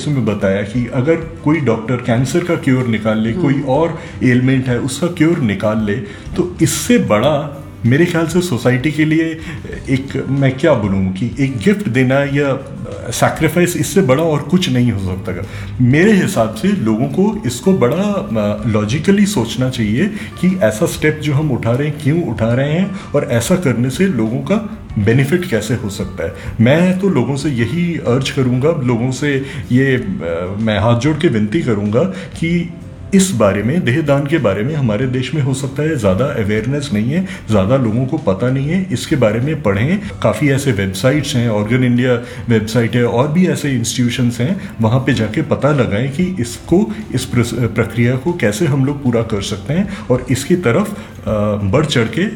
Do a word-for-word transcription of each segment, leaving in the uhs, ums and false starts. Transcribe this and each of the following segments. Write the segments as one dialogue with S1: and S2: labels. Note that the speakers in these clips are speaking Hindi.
S1: स्टेप्स में बताया कि अगर कोई डॉक्टर कैंसर का क्योर निकाल ले, कोई और एलिमेंट है उसका क्योर निकाल ले, तो इससे बड़ा मेरे ख्याल से सोसाइटी के लिए एक, मैं क्या बोलूँ कि एक गिफ्ट देना या सैक्रिफाइस, इससे बड़ा और कुछ नहीं हो सकता। मेरे हिसाब से लोगों को इसको बड़ा लॉजिकली सोचना चाहिए कि ऐसा स्टेप जो हम उठा रहे हैं क्यों उठा रहे हैं, और ऐसा करने से लोगों का बेनिफिट कैसे हो सकता है। मैं तो लोगों से यही अर्ज करूँगा, लोगों से ये मैं हाथ जोड़ के विनती करूँगा कि इस बारे में, देहदान के बारे में हमारे देश में हो सकता है ज़्यादा अवेयरनेस नहीं है, ज़्यादा लोगों को पता नहीं है, इसके बारे में पढ़ें। काफ़ी ऐसे वेबसाइट्स हैं, ऑर्गन इंडिया वेबसाइट है, और भी ऐसे इंस्टीट्यूशंस हैं, वहाँ पे जाके पता लगाएं कि इसको, इस प्रक्रिया को कैसे हम लोग पूरा कर सकते हैं, और इसकी तरफ बढ़ चढ़ के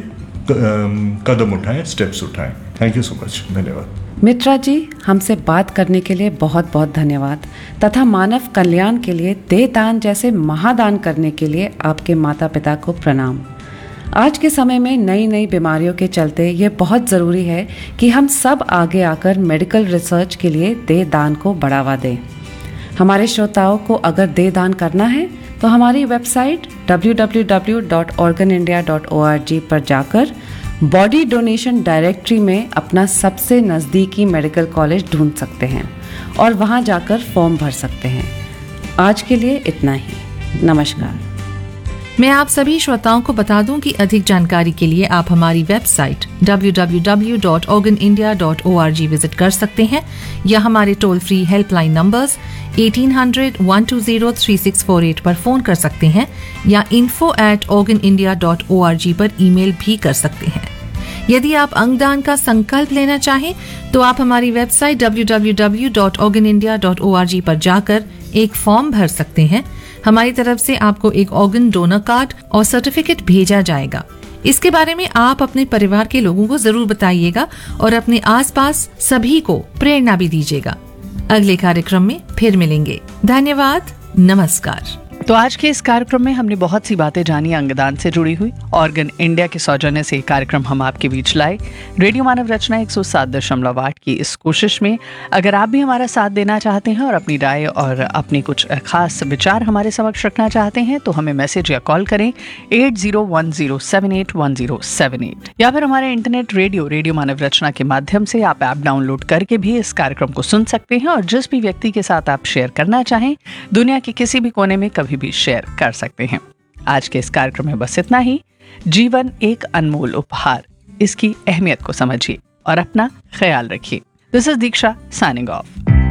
S1: कदम उठाएं, स्टेप्स उठाएं। थैंक यू सो मच, धन्यवाद।
S2: मित्रा जी, हमसे बात करने के लिए बहुत बहुत धन्यवाद, तथा मानव कल्याण के लिए देहदान जैसे महादान करने के लिए आपके माता पिता को प्रणाम। आज के समय में नई नई बीमारियों के चलते ये बहुत ज़रूरी है कि हम सब आगे आकर मेडिकल रिसर्च के लिए देहदान को बढ़ावा दें। हमारे श्रोताओं को अगर देहदान करना है तो हमारी website W W W dot organ India dot O R G पर जाकर बॉडी डोनेशन डायरेक्टरी में अपना सबसे नज़दीकी मेडिकल कॉलेज ढूंढ सकते हैं और वहां जाकर फॉर्म भर सकते हैं। आज के लिए इतना ही। नमस्कार।
S3: मैं आप सभी श्रोताओं को बता दूं कि अधिक जानकारी के लिए आप हमारी website W W W dot organ India dot O R G visit कर सकते हैं, या हमारे toll free helpline numbers eighteen hundred one two zero three six four eight पर फोन कर सकते हैं, या info at organ India dot O R G पर ईमेल भी कर सकते हैं। यदि आप अंगदान का संकल्प लेना चाहें तो आप हमारी website W W W dot organ India dot O R G पर जाकर एक फॉर्म भर सकते हैं। हमारी तरफ से आपको एक ऑर्गन डोनर कार्ड और सर्टिफिकेट भेजा जाएगा। इसके बारे में आप अपने परिवार के लोगों को जरूर बताइएगा और अपने आसपास सभी को प्रेरणा भी दीजिएगा। अगले कार्यक्रम में फिर मिलेंगे। धन्यवाद, नमस्कार।
S4: तो आज के इस कार्यक्रम में हमने बहुत सी बातें जानी अंगदान से जुड़ी हुई। ऑर्गन इंडिया के सौजन्य से कार्यक्रम हम आपके बीच लाए। रेडियो मानव रचना एक सौ सात दशमलव आठ की इस कोशिश में अगर आप भी हमारा साथ देना चाहते हैं और अपनी राय और अपनी कुछ खास विचार हमारे समक्ष रखना चाहते हैं तो हमें मैसेज या कॉल करें eight zero one zero seven eight one zero seven eight, या फिर हमारे इंटरनेट रेडियो रेडियो मानव रचना के माध्यम से आप ऐप डाउनलोड करके भी इस कार्यक्रम को सुन सकते हैं, और जिस भी व्यक्ति के साथ आप शेयर करना चाहें दुनिया के किसी भी कोने में कभी भी शेयर कर सकते हैं। आज के इस कार्यक्रम में बस इतना ही। जीवन एक अनमोल उपहार, इसकी अहमियत को समझिए और अपना ख्याल रखिए। This is Diksha signing off.